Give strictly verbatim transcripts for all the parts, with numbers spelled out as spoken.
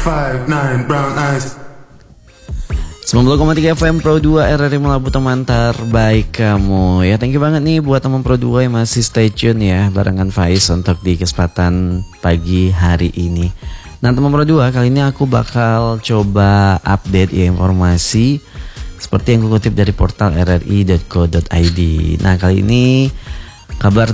five nine brown eyes. sembilan puluh koma tiga F M Pro dua R R I Melabu, teman terbaik kamu. Ya, thank you banget nih buat teman Pro dua yang masih stay tune ya barengan Faiz untuk di kesempatan pagi hari ini. Nah, teman Pro dua, kali ini aku bakal coba update ya informasi seperti yang kukutip dari portal r r i dot co dot i d. Nah, kali ini kabar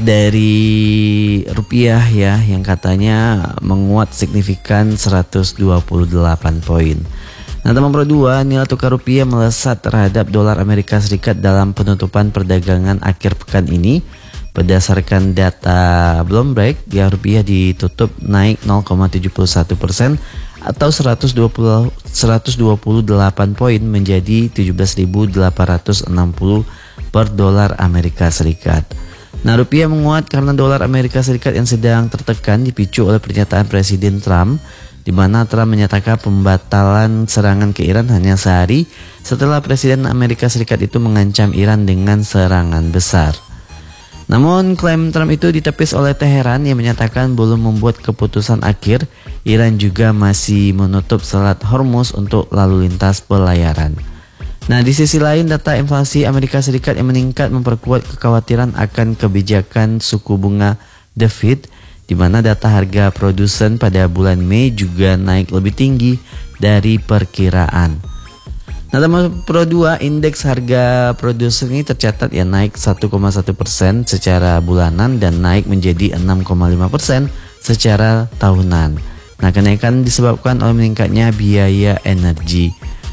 dari rupiah ya yang katanya menguat signifikan seratus dua puluh delapan poin. Nah, teman Pro dua, nilai tukar rupiah melesat terhadap dolar Amerika Serikat dalam penutupan perdagangan akhir pekan ini. Berdasarkan data Bloomberg, ya, rupiah ditutup naik nol koma tujuh satu persen atau seratus dua puluh delapan poin menjadi tujuh belas ribu delapan ratus enam puluh per dolar Amerika Serikat. Nah, rupiah menguat karena dolar Amerika Serikat yang sedang tertekan dipicu oleh pernyataan Presiden Trump, di mana Trump menyatakan pembatalan serangan ke Iran hanya sehari setelah Presiden Amerika Serikat itu mengancam Iran dengan serangan besar. Namun klaim Trump itu ditepis oleh Teheran yang menyatakan belum membuat keputusan akhir. Iran juga masih menutup Selat Hormuz untuk lalu lintas pelayaran. Nah, di sisi lain, data inflasi Amerika Serikat yang meningkat memperkuat kekhawatiran akan kebijakan suku bunga The Fed, di mana data harga produsen pada bulan Mei juga naik lebih tinggi dari perkiraan. Nah, teman Pro dua, indeks harga produsen ini tercatat ya naik satu koma satu persen secara bulanan dan naik menjadi enam koma lima persen secara tahunan. Nah, kenaikan disebabkan oleh meningkatnya biaya energi.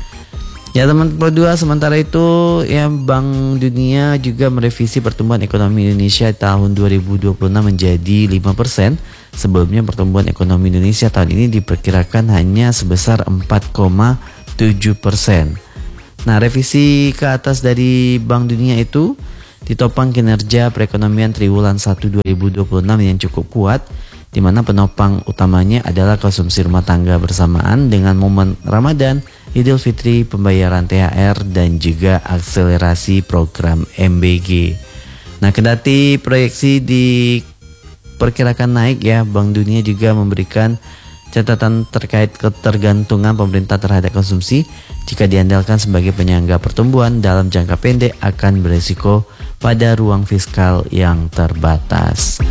Ya, teman Pro dua, sementara itu ya Bank Dunia juga merevisi pertumbuhan ekonomi Indonesia tahun dua ribu dua puluh enam menjadi lima persen. Sebelumnya pertumbuhan ekonomi Indonesia tahun ini diperkirakan hanya sebesar empat koma tujuh persen. Nah, revisi ke atas dari Bank Dunia itu ditopang kinerja perekonomian triwulan satu dua ribu dua puluh enam yang cukup kuat, di mana penopang utamanya adalah konsumsi rumah tangga bersamaan dengan momen Ramadan, Idul Fitri, pembayaran T H R, dan juga akselerasi program M B G. Nah, kendati proyeksi diperkirakan naik ya, Bank Dunia juga memberikan catatan terkait ketergantungan pemerintah terhadap konsumsi jika diandalkan sebagai penyangga pertumbuhan dalam jangka pendek akan beresiko pada ruang fiskal yang terbatas.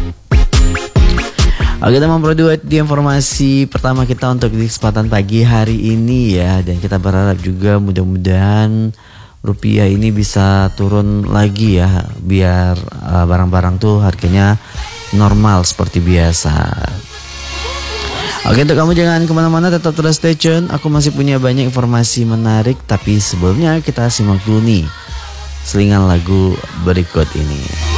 Oke, teman Pro dua, di informasi pertama kita untuk di kesempatan pagi hari ini ya, dan kita berharap juga mudah-mudahan rupiah ini bisa turun lagi ya, biar uh, barang-barang tuh harganya normal seperti biasa. Oke, untuk kamu jangan kemana-mana, tetap terus stay tune. Aku masih punya banyak informasi menarik, tapi sebelumnya kita simak dulu nih selingan lagu berikut ini.